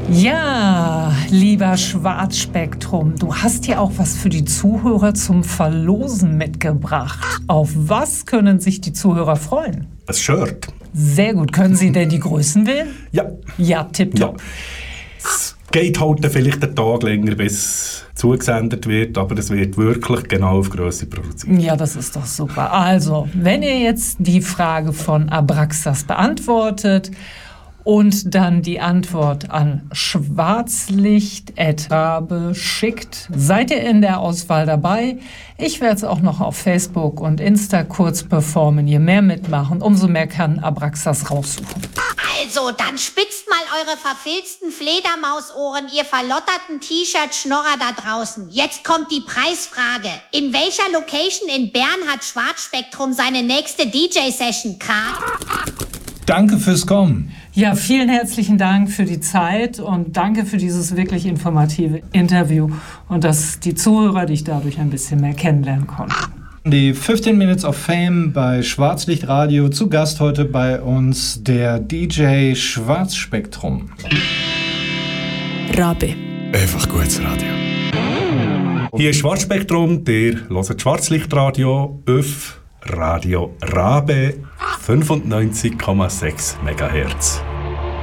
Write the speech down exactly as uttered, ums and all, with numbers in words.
Ja, lieber Schwarzspektrum, du hast ja auch was für die Zuhörer zum Verlosen mitgebracht. Auf was können sich die Zuhörer freuen? Ein Shirt. Sehr gut. Können Sie denn die Größen wählen? Ja. Ja, tipptopp. Ja. Es geht halt vielleicht einen Tag länger, bis zugesendet wird, aber es wird wirklich genau auf Grösse produziert. Ja, das ist doch super. Also, wenn ihr jetzt die Frage von Abraxas beantwortet und dann die Antwort an schwarzlicht at rabe schickt, seid ihr in der Auswahl dabei. Ich werde es auch noch auf Facebook und Insta kurz performen. Je mehr mitmachen, umso mehr kann Abraxas raussuchen. Also, dann spitzt mal eure verfilzten Fledermausohren, ihr verlotterten T-Shirt-Schnorrer da draußen. Jetzt kommt die Preisfrage. In welcher Location in Bern hat Schwarzspektrum seine nächste D J-Session, Karl? Danke fürs Kommen. Ja, vielen herzlichen Dank für die Zeit und danke für dieses wirklich informative Interview und dass die Zuhörer dich dadurch ein bisschen mehr kennenlernen konnten. Die fifteen Minutes of Fame bei Schwarzlicht Radio. Zu Gast heute bei uns der D J Schwarzspektrum. Rabe. Einfach gutes Radio. Hier ist Schwarzspektrum, der hört Schwarzlichtradio auf Radio Rabe fünfundneunzig Komma sechs Megahertz.